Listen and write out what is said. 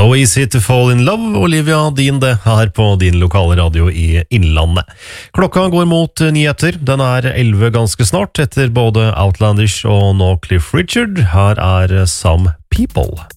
So easy to fall in love, Olivia Dean det, her på din lokale radio i Innlandet. Klokka går mot nyheter, den 11 ganske snart, etter både Outlandish og nå Cliff Richard. Her Some People.